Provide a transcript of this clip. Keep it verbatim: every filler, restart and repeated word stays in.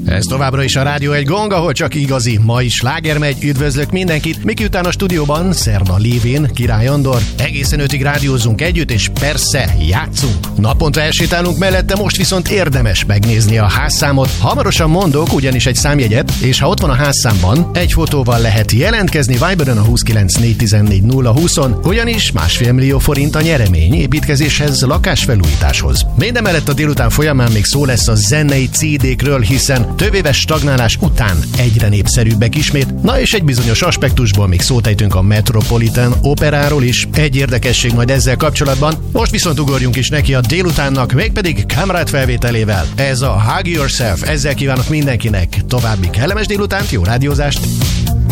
Ez továbbra is a Rádió egy Gong, ahol csak igazi mai sláger megy. Üdvözlök mindenkit, Miki után a stúdióban Szerna lévén Király Andor. Egészen ötig rádiózzunk együtt, és persze játszunk. Naponta elsétálunk mellette, most viszont érdemes megnézni a házszámot. Hamarosan mondok ugyanis egy számjegyet, és ha ott van a házszámban, egy fotóval lehet jelentkezni Viberen a huszonkilenc négyszáztizennégy nulla húszon, ugyanis másfél millió forint a nyeremény építkezéshez, lakásfelújításhoz. Mindemellett a délután folyamán még szó lesz a zenei cé dé-kről, hiszen több éves stagnálás után egyre népszerűbbek ismét. Na és egy bizonyos aspektusból még szót ejtünk a Metropolitan Operáról is. Egy érdekesség majd ezzel kapcsolatban. Most viszont ugorjunk is neki a délutánnak, mégpedig Kamrad felvételével. Ez a Hug Yourself. Ezzel kívánok mindenkinek további kellemes délutánt, jó rádiózást!